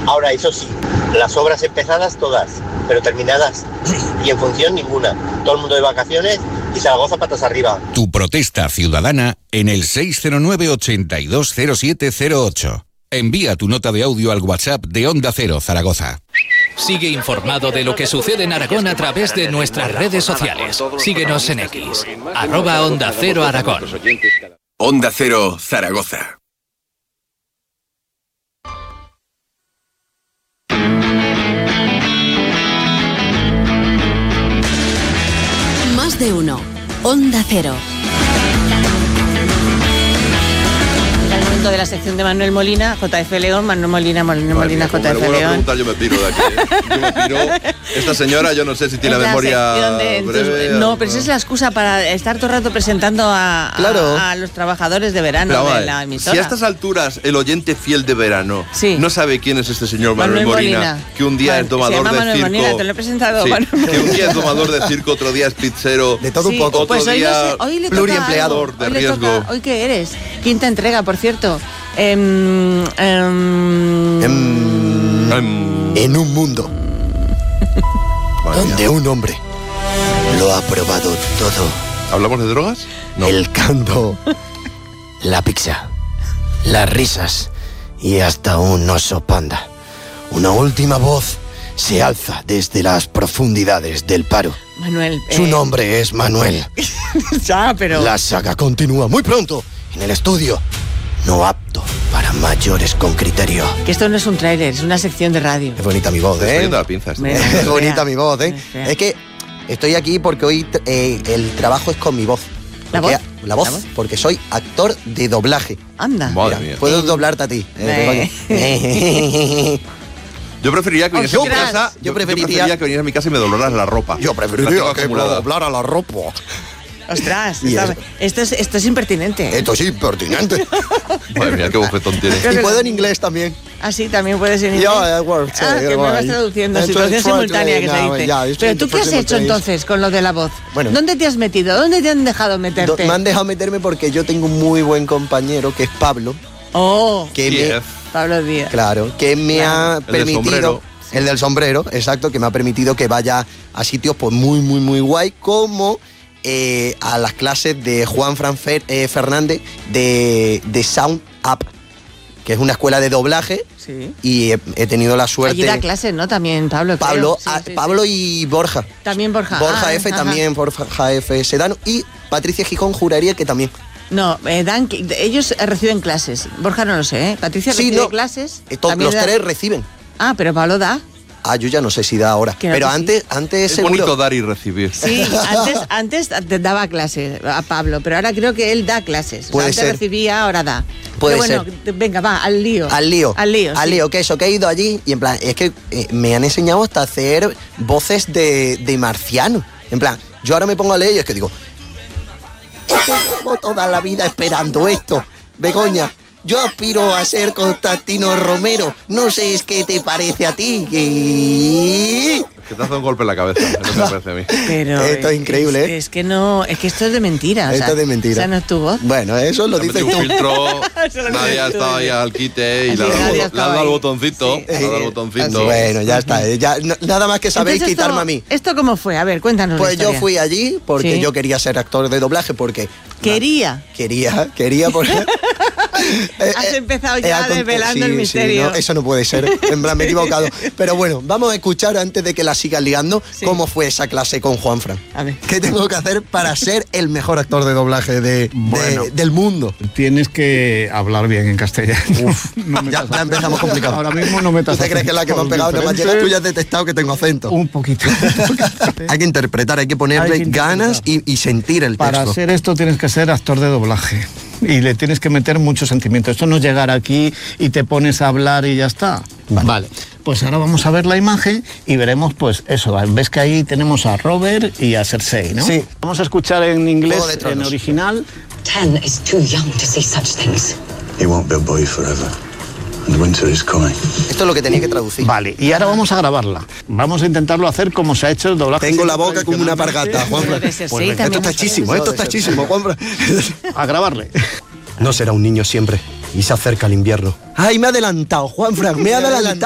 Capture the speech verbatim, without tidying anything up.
Ahora, eso sí, las obras empezadas todas, pero terminadas y en función ninguna. Todo el mundo de vacaciones y Zaragoza patas arriba. Tu protesta ciudadana en el seis cero nueve, ochenta y dos, cero siete cero ocho. Envía tu nota de audio al WhatsApp de Onda Cero Zaragoza. Sigue informado de lo que sucede en Aragón a través de nuestras redes sociales. Síguenos en X, arroba Onda Cero Aragón. Onda Cero Zaragoza. Más de uno. Onda Cero. El momento de la sección de Manuel Molina, J F León, Manuel Molina, Manuel Molina, J F León. Yo me piro de aquí, ¿eh? Yo me piro. Esta señora, yo no sé si tiene la memoria de, breve. Tus, no, pero esa es la excusa para estar todo el rato presentando a, claro. a, a los trabajadores de verano Claro, de vale. la emisora. Si a estas alturas el oyente fiel de verano sí. no sabe quién es este señor Manuel, Manuel Molina, Molina, que un día Manuel, es domador se llama de Manuel circo. Molina, te lo he presentado. Sí, que un día es domador de circo, otro día es pizzero. De todo sí, un poco. Pues otro hoy, día no sé, hoy le pluriempleador toca de hoy riesgo. Le toca, ¿hoy qué eres? Quinta entrega, por cierto. Um, um, en, um, en un mundo donde un hombre lo ha probado todo. ¿Hablamos de drogas? No. El canto, la pizza, las risas y hasta un oso panda. Una última voz se alza desde las profundidades del paro. Manuel. Su eh... nombre es Manuel. Ya, pero... La saga continúa muy pronto en el estudio. No apto para mayores con criterio. Que esto no es un tráiler, es una sección de radio. Es bonita mi voz, ¿eh? Es bonita la pinza. Es bonita mi voz, ¿eh? Es, es que estoy aquí porque hoy eh, el trabajo es con mi voz. ¿La voz? La voz, ¿La voz? Porque soy actor de doblaje. Anda. Madre mía. Puedo doblarte a ti. Eh, Yo preferiría que viniese a mi casa. Yo preferiría, yo preferiría que vinieras a mi casa y me doblaras la ropa. Yo preferiría que me doblara la ropa. Ostras, está, esto, es, esto es impertinente. Esto es impertinente. Madre mía, qué bofetón tiene. Y puedo en inglés también. Ah, sí, también puedes en inglés. Yeah, well, ah, que me vas traduciendo, situación simultánea que se dice. Yeah, Pero tú, ¿qué has hecho entonces con lo de la voz? Bueno, ¿dónde te has metido? ¿Dónde te han dejado meterte? Do, me han dejado meterme porque yo tengo un muy buen compañero que es Pablo. Oh, que Díaz. me, Pablo Díaz. Claro, que me claro. ha permitido... El del sombrero, exacto, que me ha permitido que vaya a sitios pues muy, muy, muy guay, como... Eh, a las clases de Juan Fran Fer, eh, Fernández de, de Sound Up, que es una escuela de doblaje. Sí. Y he, he tenido la suerte... Allí da clases, ¿no? También Pablo. Pablo, sí, a, sí, Pablo sí. y Borja. También Borja. Borja ah, F ajá. también, Borja F Sedano. Y Patricia Gijón juraría que también. No, eh, dan, ellos reciben clases. Borja no lo sé, ¿eh? Patricia sí, recibe no, clases. Eh, to, los da... tres reciben. Ah, pero Pablo da. Ah, yo ya no sé si da ahora. Pero antes, sí. antes es seguro... bonito dar y recibir. Sí, antes, antes te daba clases a Pablo, pero ahora creo que él da clases. Puede o sea, antes ser. recibía, ahora da. Puede pero bueno, ser. venga, va, al lío. Al lío. Al lío, Al sí. lío, que eso, que he ido allí y en plan, es que eh, me han enseñado hasta hacer voces de, de marciano. En plan, yo ahora me pongo a leer y es que digo, llevo toda la vida esperando esto. Begoña, yo aspiro a ser Constantino Romero. No sé es qué te parece a ti. ¿Qué? Que te hace un golpe en la cabeza, es lo que me parece a mí. Pero esto es increíble, es, ¿eh? Es que no, es que esto es de mentira. Esto o sea, es de mentira. O sea, no es tu voz. Bueno, eso lo dices tú. tú. Filtro, nadie ha estado ahí al quite y le ha dado al botoncito. Le ha dado al botoncito. Bueno, ya está. Ya, nada más que sabéis Entonces, quitarme esto, a mí. ¿Esto cómo fue? A ver, cuéntanos. Pues la yo historia. fui allí porque ¿Sí? yo quería ser actor de doblaje porque... Quería. Na, quería, quería porque... Has empezado ya eh, desvelando sí, el misterio. Sí, no, eso no puede ser. En plan, me he equivocado. Pero bueno, vamos a escuchar antes de que la sigas liando sí. cómo fue esa clase con Juanfran. A ver. ¿Qué tengo que hacer para ser el mejor actor de doblaje de, bueno, de, del mundo? Tienes que hablar bien en castellano. Uf, no ya, ya empezamos complicado. Ahora mismo no metas. ¿Tú te crees que es la que me han pegado? Nada más llegas tú ya has detectado que tengo acento. Un poquito. Hay que interpretar, hay que ponerle hay que ganas y, y sentir el texto. Para hacer esto tienes que ser actor de doblaje. Y le tienes que meter mucho sentimiento. Esto no es llegar aquí y te pones a hablar y ya está. Vale. vale. Pues ahora vamos a ver la imagen y veremos, pues eso. Ves que ahí tenemos a Robert y a Cersei, ¿no? Sí. Vamos a escuchar en inglés, en original. Ten is too young to say such things. He won't be a boy forever. And winter is coming. Esto es lo que tenía que traducir. Vale, y ahora vamos a grabarla. Vamos a intentarlo hacer como se ha hecho el doblaje. Tengo la boca como una pargata, Juanfran. Pues esto está chísimo, esto está chísimo, Juanfran. A grabarle. No será un niño siempre y se acerca el invierno. ¡Ay, me ha adelantado, Juanfran! ¡Me ha adelantado!